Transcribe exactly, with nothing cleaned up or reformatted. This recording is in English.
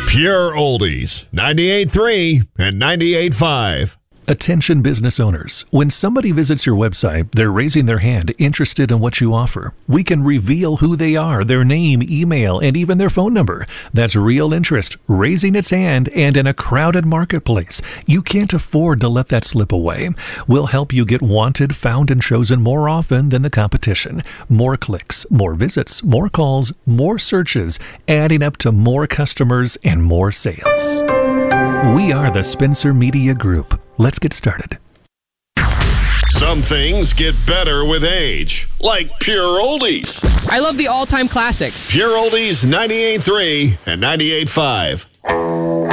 Pure Oldies, ninety-eight point three and ninety-eight point five. Attention business owners. When somebody visits your website, they're raising their hand, interested in what you offer. We can reveal who they are, their name, email, and even their phone number. That's real interest, raising its hand, and in a crowded marketplace. You can't afford to let that slip away. We'll help you get wanted, found, and chosen more often than the competition. More clicks, more visits, more calls, more searches, adding up to more customers and more sales. We are the Spencer Media Group. Let's get started. Some things get better with age, like Pure Oldies. I love the all-time classics. Pure Oldies, ninety-eight point three and ninety-eight point five.